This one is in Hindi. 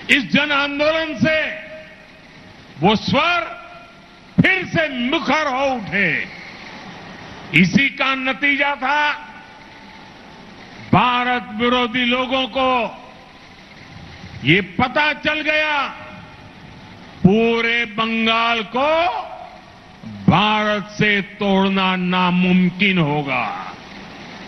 इस जन आंदोलन से वो स्वर फिर से मुखर हो उठे। इसी का नतीजा था भारत विरोधी लोगों को ये पता चल गया पूरे बंगाल को भारत से तोड़ना नामुमकिन होगा।